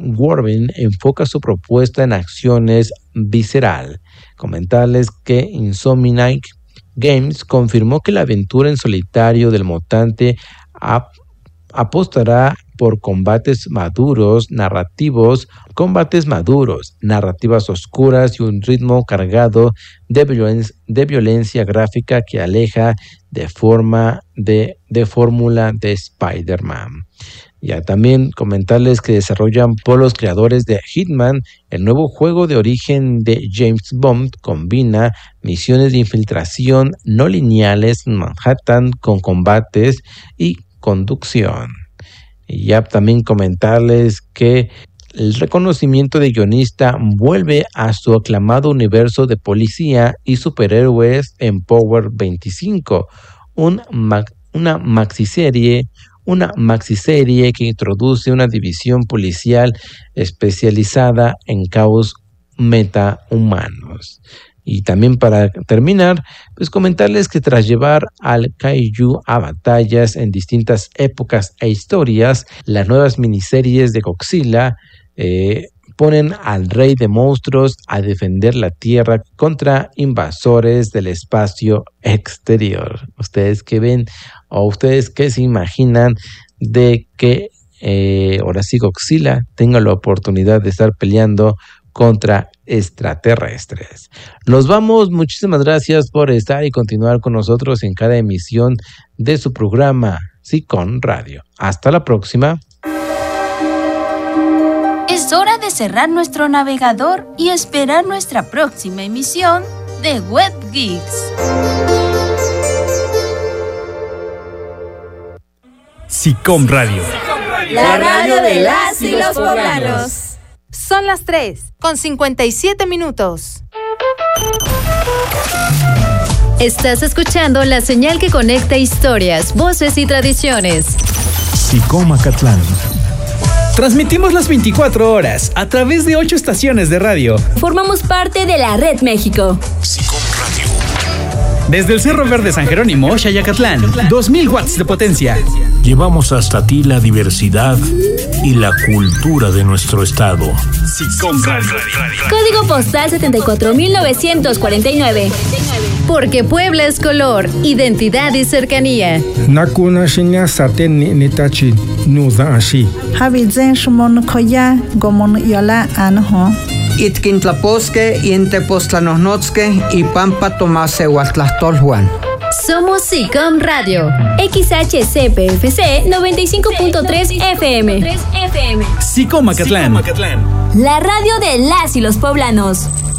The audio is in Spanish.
Warren enfoca su propuesta en acciones visceral. Comentarles que Insomniac Games confirmó que la aventura en solitario del mutante apostará por combates maduros, narrativas oscuras y un ritmo cargado de violencia gráfica que aleja de fórmula de Spider-Man. Ya también comentarles que desarrollan por los creadores de Hitman, el nuevo juego de origen de James Bond combina misiones de infiltración no lineales en Manhattan con combates y conducción. Y ya también comentarles que el reconocimiento de guionista vuelve a su aclamado universo de policía y superhéroes en Power 25, una maxiserie que introduce una división policial especializada en caos metahumanos. Y también para terminar, pues comentarles que tras llevar al Kaiju a batallas en distintas épocas e historias, las nuevas miniseries de Godzilla ponen al rey de monstruos a defender la Tierra contra invasores del espacio exterior. ¿Ustedes qué ven o ustedes qué se imaginan de que ahora sí Godzilla tenga la oportunidad de estar peleando contra extraterrestres? Nos vamos, muchísimas gracias por estar y continuar con nosotros en cada emisión de su programa SICOM Radio. Hasta la próxima. Es hora de cerrar nuestro navegador y esperar nuestra próxima emisión de Web Geeks. SICOM Radio. La radio de las y los poblanos. Son las 3:57. Estás escuchando la señal que conecta historias, voces y tradiciones. SICOM Acatlán. Transmitimos las 24 horas a través de 8 estaciones de radio. Formamos parte de la Red México. SICOM Radio. Desde el Cerro Verde San Jerónimo, Xayacatlán, 2000 watts de potencia. Llevamos hasta ti la diversidad y la cultura de nuestro estado. SICOM Radio. Código postal 74949. Porque Puebla es color, identidad y cercanía. Nakuna shinya saten nitachi nuza ashi. Habizen shumon koya gomon yola anho. Itkintlaposque, Intepostlanosnotzque y Pampa Tomase Huatlastolhuan. Somos SICOM Radio. XHCPFC 95.3 FM. SICOM Acatlán. La radio de las y los poblanos.